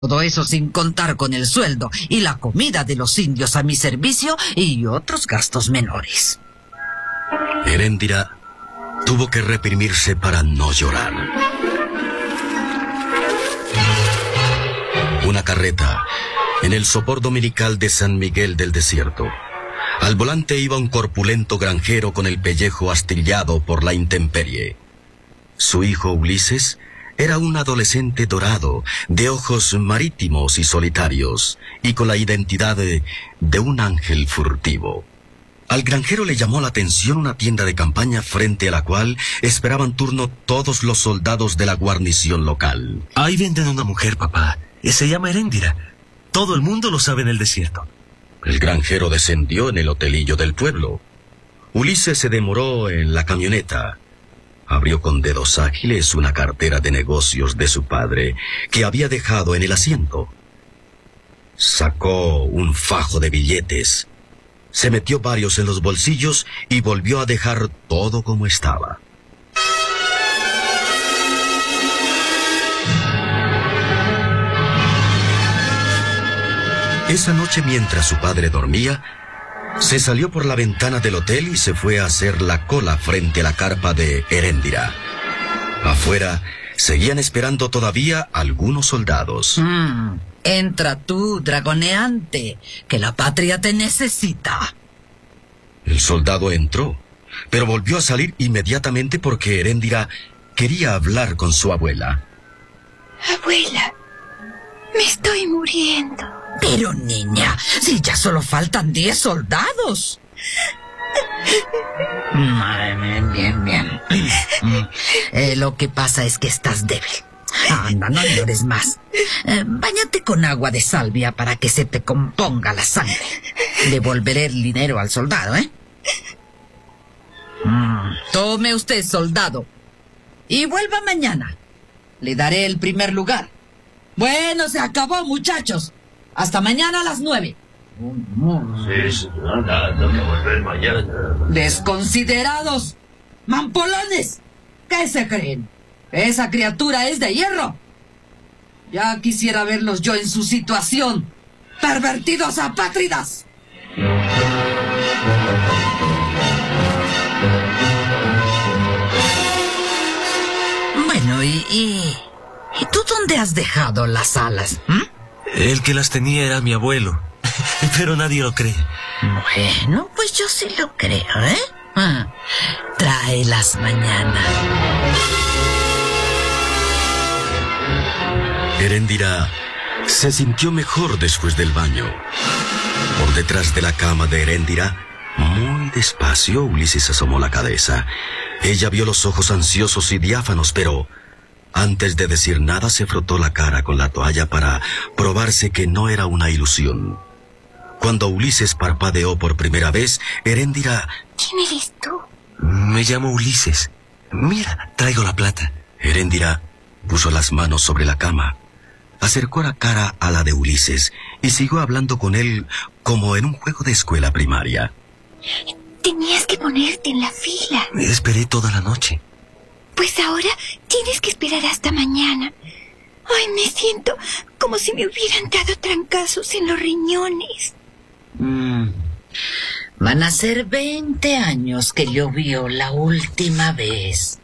Todo eso sin contar con el sueldo y la comida de los indios a mi servicio y otros gastos menores. Heréndira tuvo que reprimirse para no llorar. Una carreta en el sopor dominical de San Miguel del Desierto. Al volante iba un corpulento granjero con el pellejo astillado por la intemperie. Su hijo Ulises era un adolescente dorado, de ojos marítimos y solitarios, y con la identidad de un ángel furtivo. Al granjero le llamó la atención una tienda de campaña frente a la cual esperaban turno todos los soldados de la guarnición local. Ahí venden una mujer, papá. Se llama Heréndira. Todo el mundo lo sabe en el desierto. El granjero descendió en el hotelillo del pueblo. Ulises se demoró en la camioneta. Abrió con dedos ágiles una cartera de negocios de su padre, que había dejado en el asiento. Sacó un fajo de billetes, se metió varios en los bolsillos y volvió a dejar todo como estaba. Esa noche, mientras su padre dormía, se salió por la ventana del hotel y se fue a hacer la cola frente a la carpa de Heréndira. Afuera seguían esperando todavía algunos soldados. Entra tú, dragoneante, que la patria te necesita. El soldado entró, pero volvió a salir inmediatamente porque Heréndira quería hablar con su abuela. Abuela, me estoy muriendo. Pero niña, si ya solo faltan 10 soldados. Bien. Lo que pasa es que estás débil. Anda, no llores más. Báñate con agua de salvia para que se te componga la sangre. Devolveré el dinero al soldado, ¿eh? Tome usted, soldado, y vuelva mañana. Le daré el primer lugar. Bueno, se acabó, muchachos. Hasta mañana a las 9. Sí, señora, tengo que volver mañana. Desconsiderados, mampolones, ¿qué se creen? Esa criatura es de hierro. Ya quisiera verlos yo en su situación. ¡Pervertidos apátridas! Bueno, ¿y tú dónde has dejado las alas? El que las tenía era mi abuelo, pero nadie lo cree. Bueno, pues yo sí lo creo, ¿eh? Tráelas mañana. Heréndira se sintió mejor después del baño. Por detrás de la cama de Heréndira, muy despacio, Ulises asomó la cabeza. Ella vio los ojos ansiosos y diáfanos, pero antes de decir nada se frotó la cara con la toalla para probarse que no era una ilusión. Cuando Ulises parpadeó por primera vez, Heréndira... ¿Quién eres tú? Me llamo Ulises. Mira, traigo la plata. Heréndira puso las manos sobre la cama, acercó la cara a la de Ulises y siguió hablando con él como en un juego de escuela primaria. Tenías que ponerte en la fila. Esperé toda la noche. Pues ahora tienes que esperar hasta mañana. Ay, me siento como si me hubieran dado trancazos en los riñones. Van a ser 20 años que llovió la última vez.